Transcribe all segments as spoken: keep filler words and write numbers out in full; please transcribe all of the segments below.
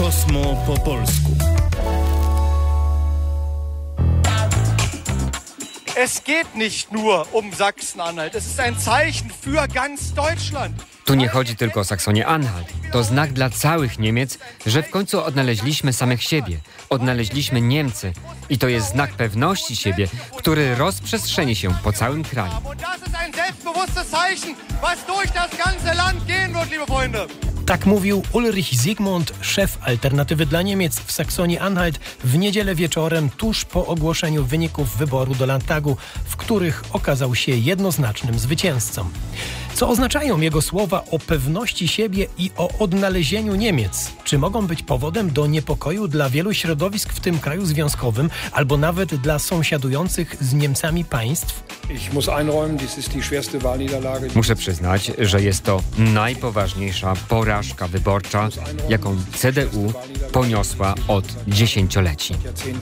Kosmo po polsku. Es geht nicht nur um Sachsen-Anhalt. Es ist ein Zeichen für ganz Deutschland. Tu nie chodzi tylko o Saksonię-Anhalt. To znak dla całych Niemiec, że w końcu odnaleźliśmy samych siebie. Odnaleźliśmy Niemcy. I to jest znak pewności siebie, który rozprzestrzeni się po całym kraju. Tak mówił Ulrich Zygmunt, szef Alternatywy dla Niemiec w Saksonii-Anhalt w niedzielę wieczorem tuż po ogłoszeniu wyników wyboru do Landtagu, w których okazał się jednoznacznym zwycięzcą. Co oznaczają jego słowa o pewności siebie i o odnalezieniu Niemiec? Czy mogą być powodem do niepokoju dla wielu środowisk w tym kraju związkowym, albo nawet dla sąsiadujących z Niemcami państw? Muszę przyznać, że jest to najpoważniejsza porażka wyborcza, jaką C D U poniosła od dziesięcioleci.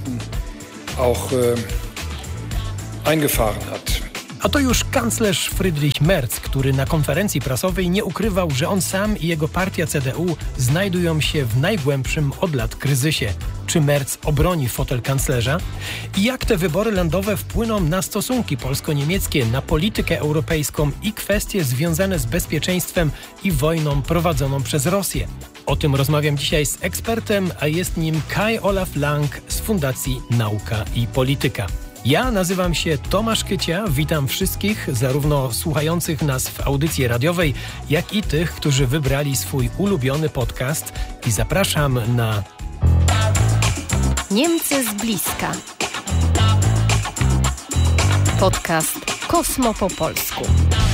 A to już kanclerz Friedrich Merz, który na konferencji prasowej nie ukrywał, że on sam i jego partia C D U znajdują się w najgłębszym od lat kryzysie. Czy Merz obroni fotel kanclerza? I jak te wybory landowe wpłyną na stosunki polsko-niemieckie, na politykę europejską i kwestie związane z bezpieczeństwem i wojną prowadzoną przez Rosję? O tym rozmawiam dzisiaj z ekspertem, a jest nim Kai Olaf Lang z Fundacji Nauka i Polityka. Ja nazywam się Tomasz Kycia, witam wszystkich, zarówno słuchających nas w audycji radiowej, jak i tych, którzy wybrali swój ulubiony podcast i zapraszam na Niemcy z bliska. Podcast Kosmo po polsku.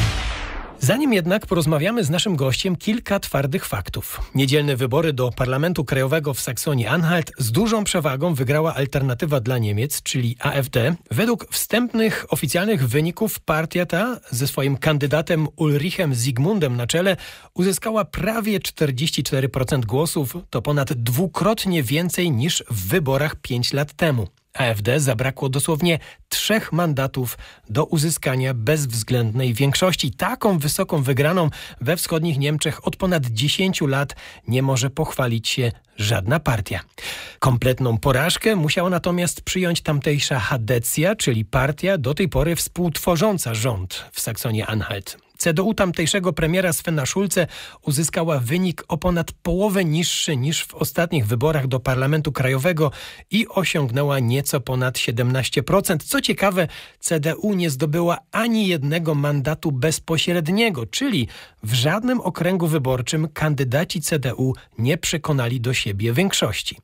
Zanim jednak porozmawiamy z naszym gościem, kilka twardych faktów. Niedzielne wybory do Parlamentu Krajowego w Saksonii-Anhalt z dużą przewagą wygrała Alternatywa dla Niemiec, czyli A F D. Według wstępnych oficjalnych wyników partia ta ze swoim kandydatem Ulrichem Zygmuntem na czele uzyskała prawie czterdzieści cztery procent głosów. To ponad dwukrotnie więcej niż w wyborach pięć lat temu. A F D zabrakło dosłownie trzech mandatów do uzyskania bezwzględnej większości. Taką wysoką wygraną we wschodnich Niemczech od ponad dziesięciu lat nie może pochwalić się żadna partia. Kompletną porażkę musiała natomiast przyjąć tamtejsza Hadecja, czyli partia do tej pory współtworząca rząd w Saksonii-Anhalt. C D U tamtejszego premiera Svena Schulze uzyskała wynik o ponad połowę niższy niż w ostatnich wyborach do Parlamentu Krajowego i osiągnęła nieco ponad siedemnaście procent. Co ciekawe, C D U nie zdobyła ani jednego mandatu bezpośredniego, czyli w żadnym okręgu wyborczym kandydaci C D U nie przekonali do siebie większości.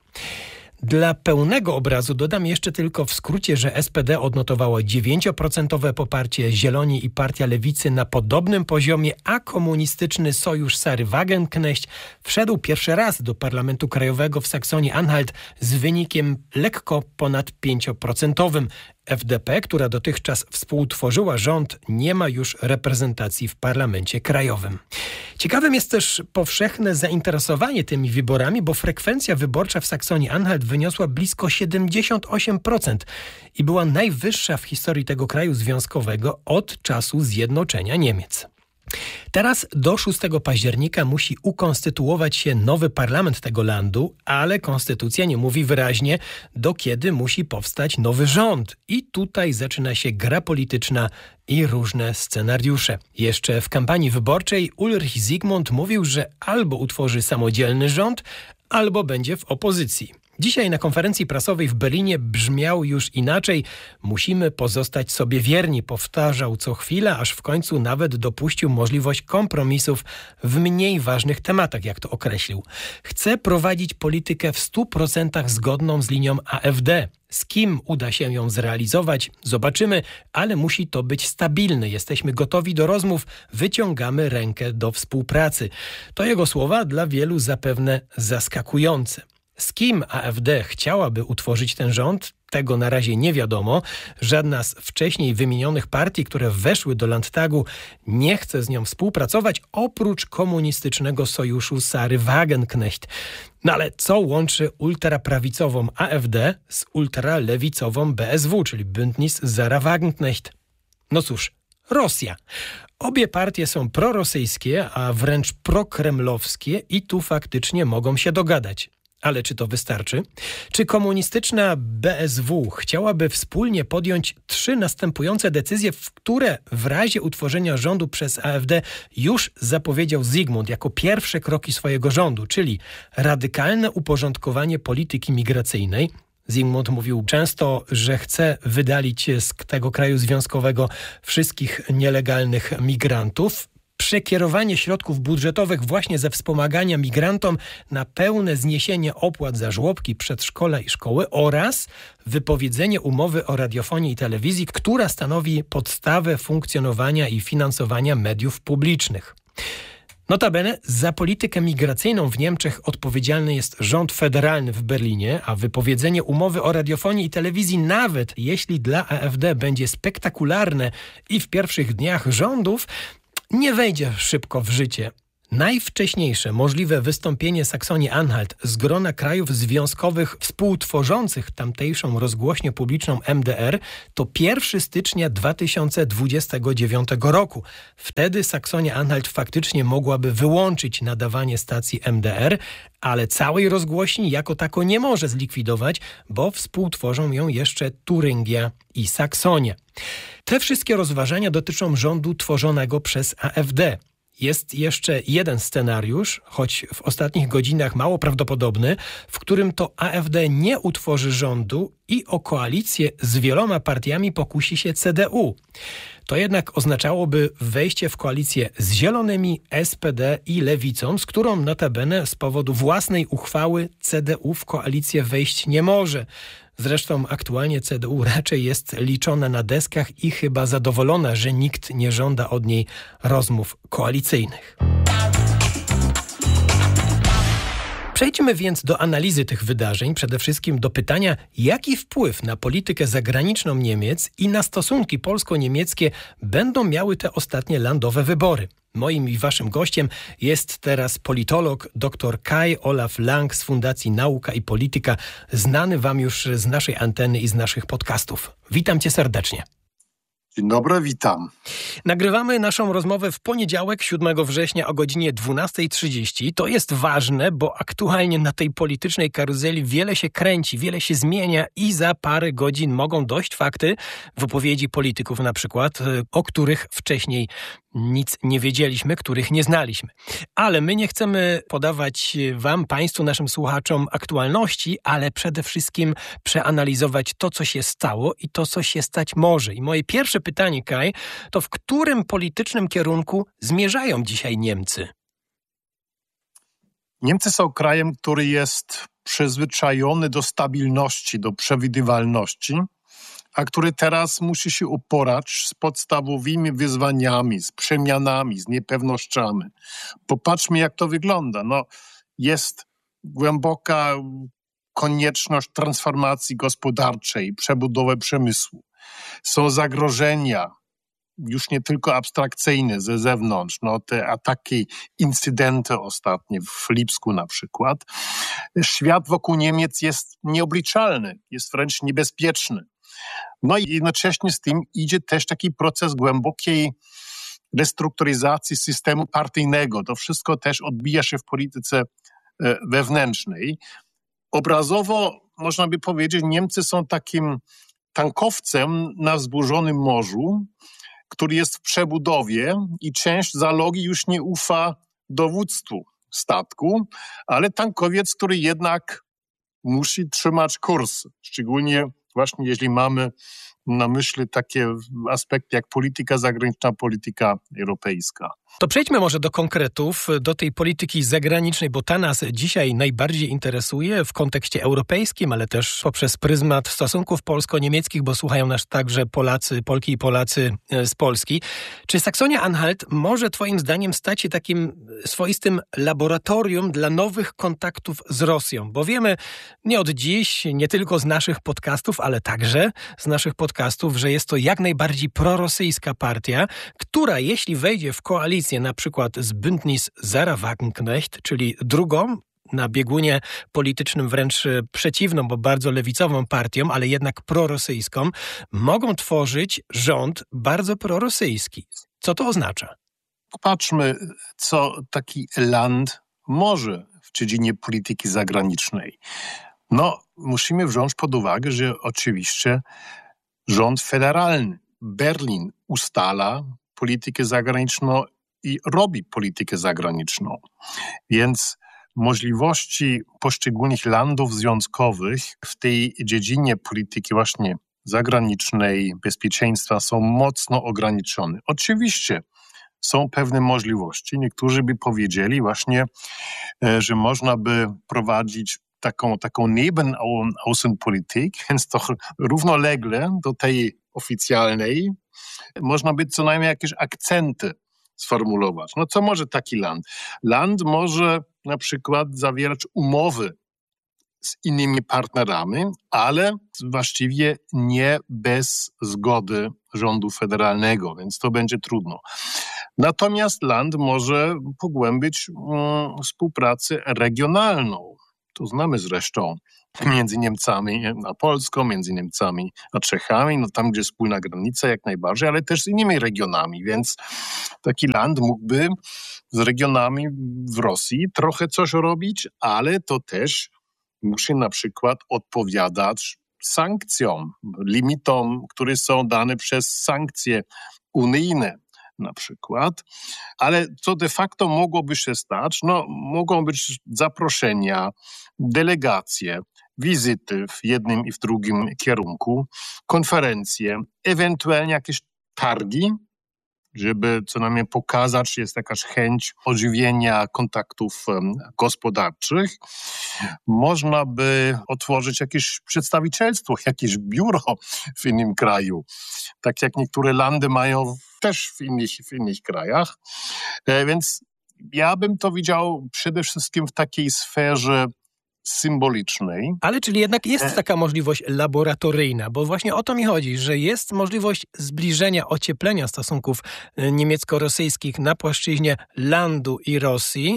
Dla pełnego obrazu dodam jeszcze tylko w skrócie, że S P D odnotowało dziewięcioprocentowe poparcie, Zieloni i Partia Lewicy na podobnym poziomie, a komunistyczny Sojusz Sary Wagenknecht wszedł pierwszy raz do Parlamentu Krajowego w Saksonii-Anhalt z wynikiem lekko ponad pięcioprocentowym. F D P, która dotychczas współtworzyła rząd, nie ma już reprezentacji w parlamencie krajowym. Ciekawym jest też powszechne zainteresowanie tymi wyborami, bo frekwencja wyborcza w Saksonii-Anhalt wyniosła blisko siedemdziesiąt osiem procent i była najwyższa w historii tego kraju związkowego od czasu zjednoczenia Niemiec. Teraz do szóstego października musi ukonstytuować się nowy parlament tego landu, ale konstytucja nie mówi wyraźnie, do kiedy musi powstać nowy rząd. I tutaj zaczyna się gra polityczna i różne scenariusze. Jeszcze w kampanii wyborczej Ulrich Zygmunt mówił, że albo utworzy samodzielny rząd, albo będzie w opozycji. Dzisiaj na konferencji prasowej w Berlinie brzmiał już inaczej. Musimy pozostać sobie wierni, powtarzał co chwila, aż w końcu nawet dopuścił możliwość kompromisów w mniej ważnych tematach, jak to określił. Chce prowadzić politykę w stu procentach zgodną z linią A F D. Z kim uda się ją zrealizować? Zobaczymy, ale musi to być stabilne. Jesteśmy gotowi do rozmów, wyciągamy rękę do współpracy. To jego słowa dla wielu zapewne zaskakujące. Z kim A F D chciałaby utworzyć ten rząd? Tego na razie nie wiadomo. Żadna z wcześniej wymienionych partii, które weszły do Landtagu, nie chce z nią współpracować, oprócz komunistycznego sojuszu Sary Wagenknecht. No ale co łączy ultraprawicową A F D z ultralewicową B S W, czyli Bündnis Sara Wagenknecht? No cóż, Rosja. Obie partie są prorosyjskie, a wręcz prokremlowskie i tu faktycznie mogą się dogadać. Ale czy to wystarczy? Czy komunistyczna B S W chciałaby wspólnie podjąć trzy następujące decyzje, w które w razie utworzenia rządu przez A F D już zapowiedział Zygmunt jako pierwsze kroki swojego rządu, czyli radykalne uporządkowanie polityki migracyjnej. Zygmunt mówił często, że chce wydalić z tego kraju związkowego wszystkich nielegalnych migrantów. Przekierowanie środków budżetowych właśnie ze wspomagania migrantom na pełne zniesienie opłat za żłobki, przedszkola i szkoły oraz wypowiedzenie umowy o radiofonii i telewizji, która stanowi podstawę funkcjonowania i finansowania mediów publicznych. Notabene za politykę migracyjną w Niemczech odpowiedzialny jest rząd federalny w Berlinie, a wypowiedzenie umowy o radiofonii i telewizji, nawet jeśli dla A F D będzie spektakularne i w pierwszych dniach rządów, nie wejdzie szybko w życie. Najwcześniejsze możliwe wystąpienie Saksonii-Anhalt z grona krajów związkowych współtworzących tamtejszą rozgłośnię publiczną M D R to pierwszego stycznia dwa tysiące dwudziestego dziewiątego roku. Wtedy Saksonia-Anhalt faktycznie mogłaby wyłączyć nadawanie stacji M D R, ale całej rozgłośni jako tako nie może zlikwidować, bo współtworzą ją jeszcze Turyngia i Saksonia. Te wszystkie rozważania dotyczą rządu tworzonego przez A F D. Jest jeszcze jeden scenariusz, choć w ostatnich godzinach mało prawdopodobny, w którym to A F D nie utworzy rządu i o koalicję z wieloma partiami pokusi się C D U. To jednak oznaczałoby wejście w koalicję z Zielonymi, S P D i Lewicą, z którą notabene z powodu własnej uchwały C D U w koalicję wejść nie może. Zresztą aktualnie C D U raczej jest liczona na deskach i chyba zadowolona, że nikt nie żąda od niej rozmów koalicyjnych. Przejdźmy więc do analizy tych wydarzeń, przede wszystkim do pytania, jaki wpływ na politykę zagraniczną Niemiec i na stosunki polsko-niemieckie będą miały te ostatnie landowe wybory. Moim i waszym gościem jest teraz politolog dr Kai Olaf Lang z Fundacji Nauka i Polityka, znany wam już z naszej anteny i z naszych podcastów. Witam cię serdecznie. Dzień dobry, witam. Nagrywamy naszą rozmowę w poniedziałek, siódmego września o godzinie dwunasta trzydzieści. To jest ważne, bo aktualnie na tej politycznej karuzeli wiele się kręci, wiele się zmienia i za parę godzin mogą dojść fakty, wypowiedzi polityków na przykład, o których wcześniej nic nie wiedzieliśmy, których nie znaliśmy. Ale my nie chcemy podawać wam, państwu, naszym słuchaczom aktualności, ale przede wszystkim przeanalizować to, co się stało i to, co się stać może. I moje pierwsze pytanie, Kai, to w którym politycznym kierunku zmierzają dzisiaj Niemcy? Niemcy są krajem, który jest przyzwyczajony do stabilności, do przewidywalności, a który teraz musi się uporać z podstawowymi wyzwaniami, z przemianami, z niepewnościami. Popatrzmy, jak to wygląda. No, jest głęboka konieczność transformacji gospodarczej, przebudowy przemysłu. Są zagrożenia, już nie tylko abstrakcyjne ze zewnątrz, no te ataki, incydenty ostatnie w Lipsku na przykład. Świat wokół Niemiec jest nieobliczalny, jest wręcz niebezpieczny. No i jednocześnie z tym idzie też taki proces głębokiej restrukturyzacji systemu partyjnego. To wszystko też odbija się w polityce wewnętrznej. Obrazowo można by powiedzieć, Niemcy są takim tankowcem na wzburzonym morzu, który jest w przebudowie i część załogi już nie ufa dowództwu statku, ale tankowiec, który jednak musi trzymać kurs, szczególnie właśnie jeśli mamy na myśli takie aspekty jak polityka zagraniczna, polityka europejska. To przejdźmy może do konkretów, do tej polityki zagranicznej, bo ta nas dzisiaj najbardziej interesuje w kontekście europejskim, ale też poprzez pryzmat stosunków polsko-niemieckich, bo słuchają nas także Polacy, Polki i Polacy z Polski. Czy Saksonia-Anhalt może twoim zdaniem stać się takim swoistym laboratorium dla nowych kontaktów z Rosją? Bo wiemy nie od dziś, nie tylko z naszych podcastów, ale także z naszych podcastów, że jest to jak najbardziej prorosyjska partia, która jeśli wejdzie w koalicję na przykład z Bündnis Sarah Wagenknecht, czyli drugą na biegunie politycznym wręcz przeciwną, bo bardzo lewicową partią, ale jednak prorosyjską, mogą tworzyć rząd bardzo prorosyjski. Co to oznacza? Popatrzmy, co taki land może w w dziedzinie polityki zagranicznej. No, musimy wziąć pod uwagę, że oczywiście rząd federalny, Berlin ustala politykę zagraniczną i robi politykę zagraniczną. Więc możliwości poszczególnych landów związkowych w tej dziedzinie polityki właśnie zagranicznej, bezpieczeństwa są mocno ograniczone. Oczywiście są pewne możliwości. Niektórzy by powiedzieli właśnie, że można by prowadzić taką, taką Nebenaußenpolitik, więc to równolegle do tej oficjalnej można by co najmniej jakieś akcenty sformułować. No co może taki land? Land może na przykład zawierać umowy z innymi partnerami, ale właściwie nie bez zgody rządu federalnego, więc to będzie trudno. Natomiast land może pogłębić um, współpracę regionalną. To znamy zresztą między Niemcami a Polską, między Niemcami a Czechami, no tam, gdzie jest wspólna granica jak najbardziej, ale też z innymi regionami, więc taki land mógłby z regionami w Rosji trochę coś robić, ale to też musi na przykład odpowiadać sankcjom, limitom, które są dane przez sankcje unijne na przykład, ale co de facto mogłoby się stać? No, mogą być zaproszenia, delegacje, wizyty w jednym i w drugim kierunku, konferencje, ewentualnie jakieś targi, żeby co najmniej pokazać, że jest jakaś chęć ożywienia kontaktów um, gospodarczych. Można by otworzyć jakieś przedstawicielstwo, jakieś biuro w innym kraju, tak jak niektóre landy mają też w innych, w innych krajach. E, więc ja bym to widział przede wszystkim w takiej sferze symbolicznej. Ale czyli jednak jest taka możliwość laboratoryjna, bo właśnie o to mi chodzi, że jest możliwość zbliżenia, ocieplenia stosunków niemiecko-rosyjskich na płaszczyźnie landu i Rosji,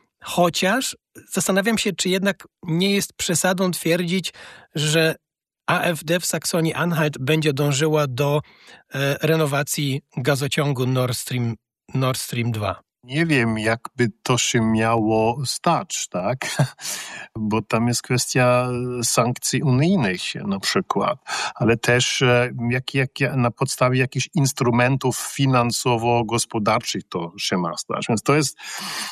chociaż zastanawiam się, czy jednak nie jest przesadą twierdzić, że A F D w Saksonii-Anhalt będzie dążyła do e, renowacji gazociągu Nord Stream, Nord Stream dwa. Nie wiem, jakby to się miało stać, tak? Bo tam jest kwestia sankcji unijnych na przykład, ale też jak, jak, na podstawie jakichś instrumentów finansowo-gospodarczych to się ma stać. Więc to jest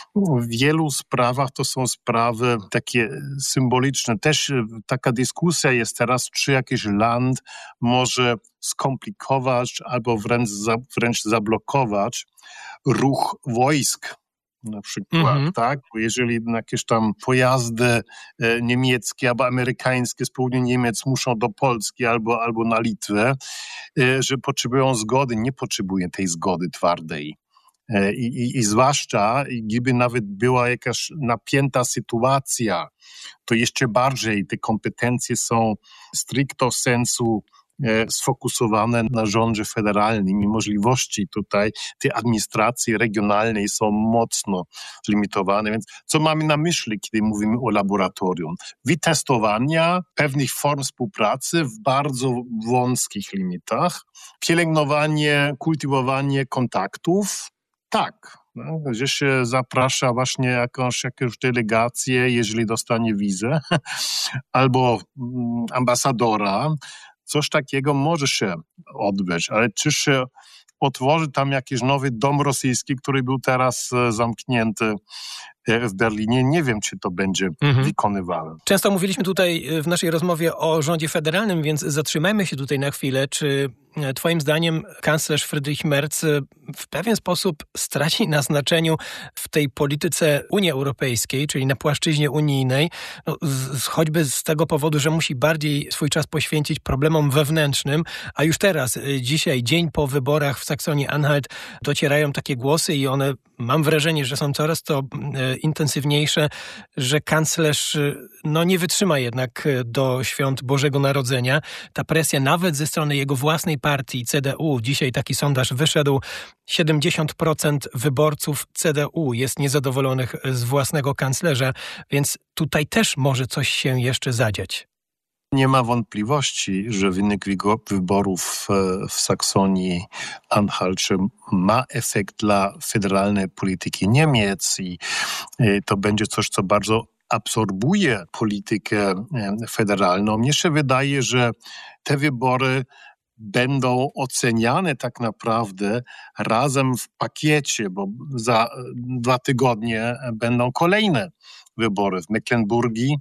w wielu sprawach, to są sprawy takie symboliczne. Też taka dyskusja jest teraz, czy jakiś land może skomplikować albo wręcz, wręcz zablokować ruch wojsk na przykład, mm-hmm. tak? Bo jeżeli jakieś tam pojazdy e, niemieckie albo amerykańskie z południa Niemiec muszą do Polski albo, albo na Litwę, e, że potrzebują zgody, nie potrzebują tej zgody twardej. E, i, i zwłaszcza, gdyby nawet była jakaś napięta sytuacja, to jeszcze bardziej te kompetencje są stricto sensu sfokusowane na rządzie federalnym i możliwości tutaj tej administracji regionalnej są mocno limitowane. Więc co mamy na myśli, kiedy mówimy o laboratorium? Wytestowania pewnych form współpracy w bardzo wąskich limitach, pielęgnowanie, kultywowanie kontaktów, tak. No, gdzie się zaprasza właśnie jakąś, jakąś delegację, jeżeli dostanie wizę, albo mm, ambasadora. Coś takiego może się odbyć, ale czy się otworzy tam jakiś nowy dom rosyjski, który był teraz zamknięty w Berlinie? Nie wiem, czy to będzie mhm. wykonywane. Często mówiliśmy tutaj w naszej rozmowie o rządzie federalnym, więc zatrzymajmy się tutaj na chwilę. Czy twoim zdaniem kanclerz Friedrich Merz w pewien sposób straci na znaczeniu w tej polityce Unii Europejskiej, czyli na płaszczyźnie unijnej, no, z, choćby z tego powodu, że musi bardziej swój czas poświęcić problemom wewnętrznym, a już teraz, dzisiaj, dzień po wyborach w Saksonii-Anhalt, docierają takie głosy i one, mam wrażenie, że są coraz to intensywniejsze, że kanclerz no, nie wytrzyma jednak do świąt Bożego Narodzenia. Ta presja nawet ze strony jego własnej partii C D U, dzisiaj taki sondaż wyszedł, siedemdziesiąt procent wyborców C D U jest niezadowolonych z własnego kanclerza, więc tutaj też może coś się jeszcze zadziać. Nie ma wątpliwości, że wynik wyborów w Saksonii-Anhalt ma efekt dla federalnej polityki Niemiec i to będzie coś, co bardzo absorbuje politykę federalną. Mnie się wydaje, że te wybory będą oceniane tak naprawdę razem w pakiecie, bo za dwa tygodnie będą kolejne wybory w Mecklenburgii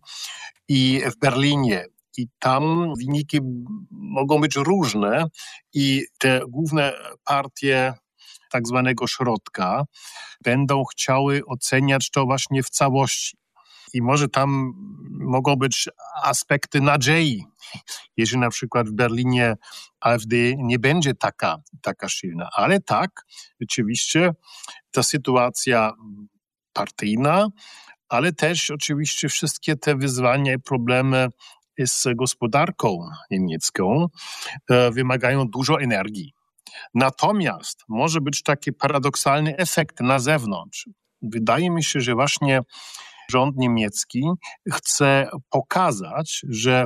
i w Berlinie. I tam wyniki mogą być różne i te główne partie tak zwanego środka będą chciały oceniać to właśnie w całości. I może tam mogą być aspekty nadziei, jeżeli na przykład w Berlinie AfD nie będzie taka, taka silna. Ale tak, rzeczywiście ta sytuacja partyjna, ale też oczywiście wszystkie te wyzwania i problemy z gospodarką niemiecką e, wymagają dużo energii. Natomiast może być taki paradoksalny efekt na zewnątrz. Wydaje mi się, że właśnie rząd niemiecki chce pokazać, że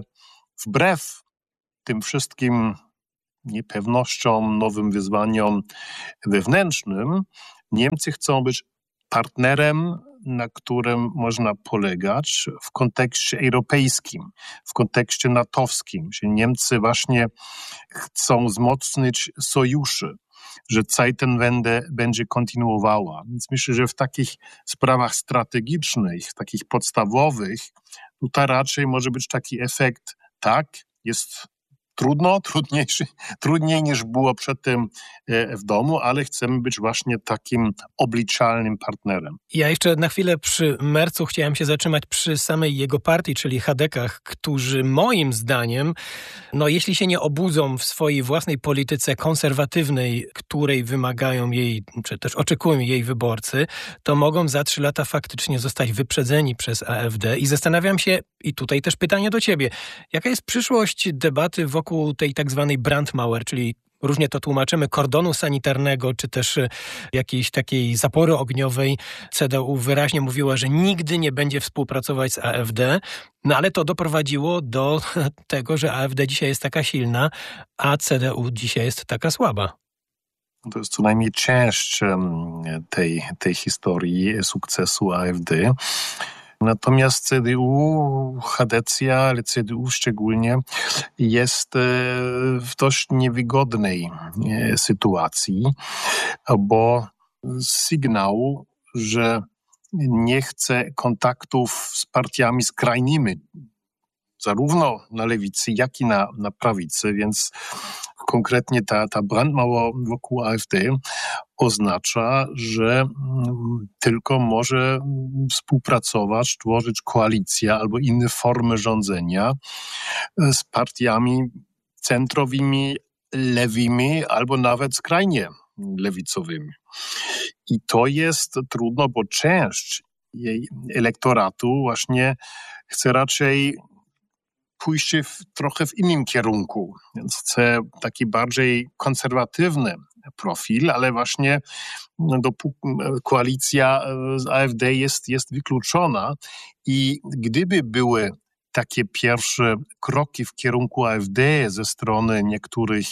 wbrew tym wszystkim niepewnościom, nowym wyzwaniom wewnętrznym, Niemcy chcą być partnerem, na którym można polegać w kontekście europejskim, w kontekście natowskim, że Niemcy właśnie chcą wzmocnić sojusze, że Zeitenwende będzie kontynuowała. Więc myślę, że w takich sprawach strategicznych, w takich podstawowych, tutaj raczej może być taki efekt, tak, jest trudno, trudniejszy, trudniej niż było przedtem w domu, ale chcemy być właśnie takim obliczalnym partnerem. Ja jeszcze na chwilę przy Merzu chciałem się zatrzymać przy samej jego partii, czyli Chadekach, którzy moim zdaniem, no jeśli się nie obudzą w swojej własnej polityce konserwatywnej, której wymagają jej, czy też oczekują jej wyborcy, to mogą za trzy lata faktycznie zostać wyprzedzeni przez AfD. I zastanawiam się, i tutaj też pytanie do ciebie, jaka jest przyszłość debaty wokół tej tak zwanej Brandmauer, czyli różnie to tłumaczymy, kordonu sanitarnego, czy też jakiejś takiej zapory ogniowej. C D U wyraźnie mówiła, że nigdy nie będzie współpracować z AfD, no ale to doprowadziło do tego, że AfD dzisiaj jest taka silna, a C D U dzisiaj jest taka słaba. To jest co najmniej część tej, tej historii sukcesu AfD. Natomiast C D U, Chadecja, ale C D U szczególnie jest w dość niewygodnej sytuacji, bo sygnał, że nie chce kontaktów z partiami skrajnymi, zarówno na lewicy, jak i na, na prawicy, więc konkretnie ta, ta Brandmauer wokół AfD oznacza, że tylko może współpracować, tworzyć koalicję albo inne formy rządzenia z partiami centrowymi, lewymi albo nawet skrajnie lewicowymi. I to jest trudno, bo część jej elektoratu właśnie chce raczej pójście w, trochę w innym kierunku, więc chce taki bardziej konserwatywny profil, ale właśnie dopóki koalicja z AfD jest, jest wykluczona i gdyby były takie pierwsze kroki w kierunku AfD ze strony niektórych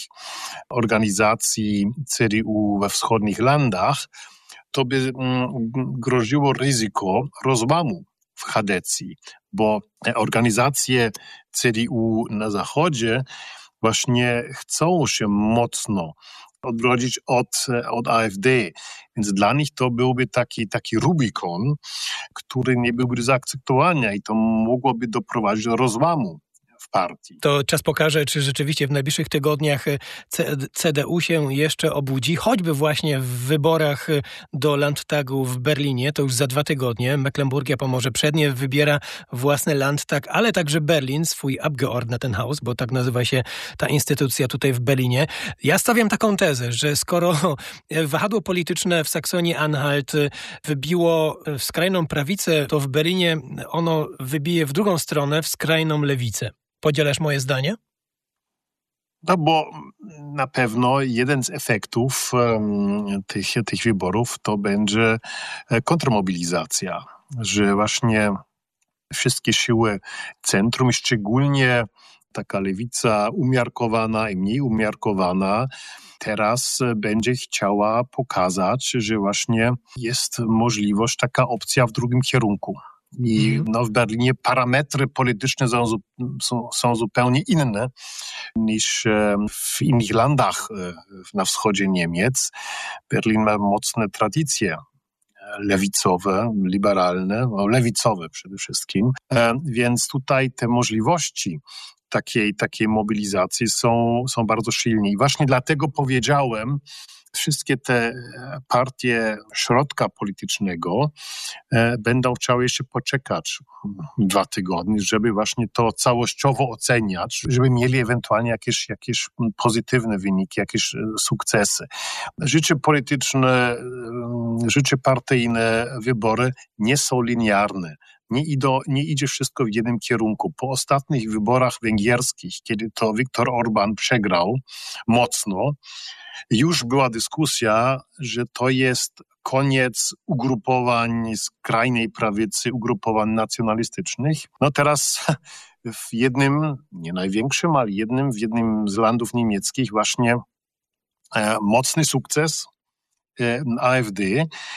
organizacji C D U we wschodnich landach, to by groziło ryzyko rozłamu w Chadecji, bo organizacje C D U na zachodzie właśnie chcą się mocno odrodzić od, od AfD, więc dla nich to byłby taki, taki Rubikon, który nie byłby do zaakceptowania i to mogłoby doprowadzić do rozłamu w partii. To czas pokaże, czy rzeczywiście w najbliższych tygodniach C D U się jeszcze obudzi, choćby właśnie w wyborach do Landtagu w Berlinie, to już za dwa tygodnie. Mecklenburgia Pomorze Przednie wybiera własny Landtag, ale także Berlin, swój Abgeordnetenhaus, bo tak nazywa się ta instytucja tutaj w Berlinie. Ja stawiam taką tezę, że skoro wahadło polityczne w Saksonii-Anhalt wybiło w skrajną prawicę, to w Berlinie ono wybije w drugą stronę, w skrajną lewicę. Podzielasz moje zdanie? No bo na pewno jeden z efektów um, tych, tych wyborów to będzie kontrmobilizacja, że właśnie wszystkie siły centrum, szczególnie taka lewica umiarkowana i mniej umiarkowana teraz będzie chciała pokazać, że właśnie jest możliwość, taka opcja w drugim kierunku. I no, w Berlinie parametry polityczne są, są, są zupełnie inne niż w innych landach na wschodzie Niemiec. Berlin ma mocne tradycje lewicowe, liberalne, no, lewicowe przede wszystkim. Więc tutaj te możliwości takiej, takiej mobilizacji są, są bardzo silne. I właśnie dlatego powiedziałem, wszystkie te partie środka politycznego e, będą chciały jeszcze poczekać dwa tygodnie, żeby właśnie to całościowo oceniać, żeby mieli ewentualnie jakieś, jakieś pozytywne wyniki, jakieś sukcesy. Życie polityczne, życie partyjne, wybory nie są linearne. Nie, idą, nie idzie wszystko w jednym kierunku. Po ostatnich wyborach węgierskich, kiedy to Viktor Orbán przegrał mocno, już była dyskusja, że to jest koniec ugrupowań skrajnej prawicy, ugrupowań nacjonalistycznych. No teraz w jednym, nie największym, ale jednym, w jednym z landów niemieckich właśnie e, mocny sukces e, AfD.